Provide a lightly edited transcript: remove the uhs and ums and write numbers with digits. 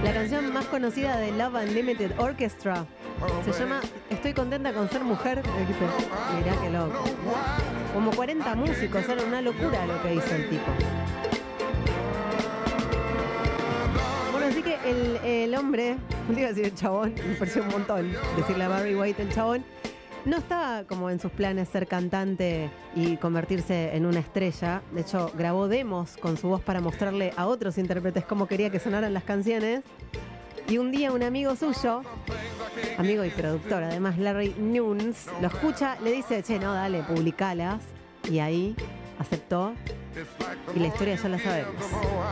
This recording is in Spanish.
La canción más conocida de Love Unlimited Orchestra se llama Estoy contenta con ser mujer. Mirá qué loco. Como 40 músicos, era una locura lo que hizo el tipo. Bueno, así que el hombre, no iba a decir el chabón, me pareció un montón decirle a Barry White el chabón, no estaba como en sus planes ser cantante y convertirse en una estrella. De hecho, grabó demos con su voz para mostrarle a otros intérpretes cómo quería que sonaran las canciones. Y un día un amigo suyo, amigo y productor, además Larry Nunes, lo escucha, le dice, che, no, dale, publicalas. Y ahí aceptó. Y la historia ya la sabemos.